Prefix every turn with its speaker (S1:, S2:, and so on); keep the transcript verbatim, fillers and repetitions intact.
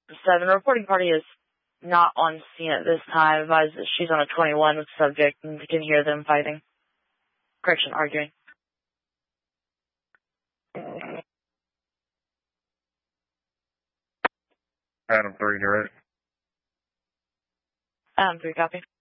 S1: seven, reporting party is not on scene at this time. Advise that she's on a twenty-one with subject and can hear them fighting. Correction, arguing.
S2: Adam three, direct.
S1: Adam three, copy.